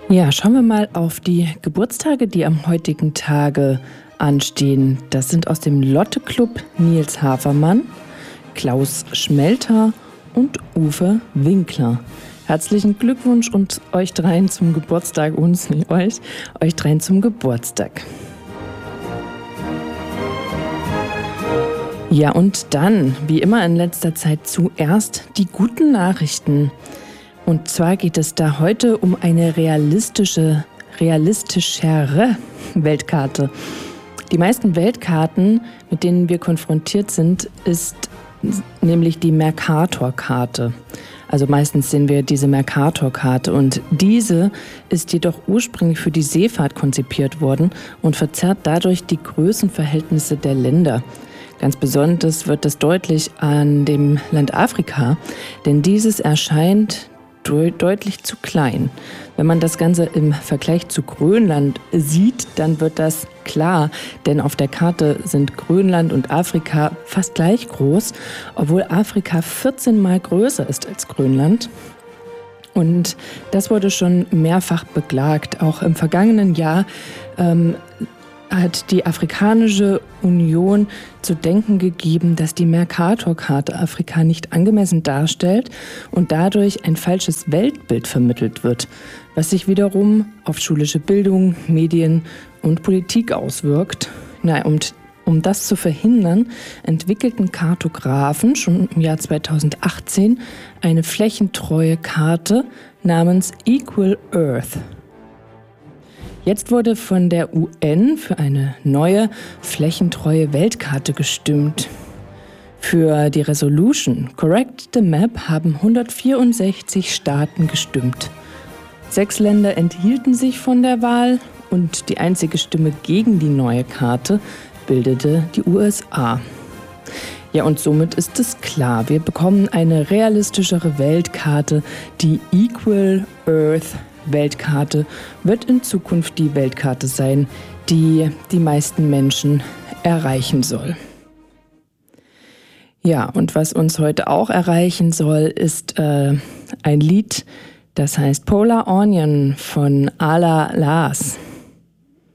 Ja, schauen wir mal auf die Geburtstage, die am heutigen Tage anstehen. Das sind aus dem Lotte-Club Nils Hafermann, Klaus Schmelter und Uwe Winkler. Herzlichen Glückwunsch und euch dreien zum Geburtstag, euch dreien zum Geburtstag. Ja, und dann, wie immer in letzter Zeit, zuerst die guten Nachrichten. Und zwar geht es da heute um eine realistischere Weltkarte. Die meisten Weltkarten, mit denen wir konfrontiert sind, ist nämlich die Mercator-Karte. Also meistens sehen wir diese Mercator-Karte und diese ist jedoch ursprünglich für die Seefahrt konzipiert worden und verzerrt dadurch die Größenverhältnisse der Länder. Ganz besonders wird das deutlich an dem Land Afrika, denn dieses erscheint deutlich zu klein. Wenn man das Ganze im Vergleich zu Grönland sieht, dann wird das klar, denn auf der Karte sind Grönland und Afrika fast gleich groß, obwohl Afrika 14 Mal größer ist als Grönland. Und das wurde schon mehrfach beklagt. Auch im vergangenen Jahr hat die Afrikanische Union zu denken gegeben, dass die Mercator-Karte Afrika nicht angemessen darstellt und dadurch ein falsches Weltbild vermittelt wird, was sich wiederum auf schulische Bildung, Medien und Politik auswirkt. Und um das zu verhindern, entwickelten Kartografen schon im Jahr 2018 eine flächentreue Karte namens Equal Earth. Jetzt wurde von der UN für eine neue, flächentreue Weltkarte gestimmt. Für die Resolution Correct the Map haben 164 Staaten gestimmt. 6 Länder enthielten sich von der Wahl und die einzige Stimme gegen die neue Karte bildete die USA. Ja, und somit ist es klar, wir bekommen eine realistischere Weltkarte, die Equal Earth Weltkarte wird in Zukunft die Weltkarte sein, die die meisten Menschen erreichen soll. Ja, und was uns heute auch erreichen soll, ist ein Lied, das heißt Polar Onion von Ala Lars.